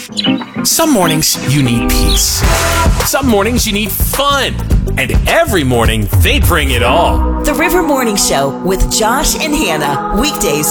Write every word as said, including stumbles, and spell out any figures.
Some mornings you need peace. Some mornings you need fun. And every morning they bring it all. The River Morning Show with Josh and Hannah. Weekdays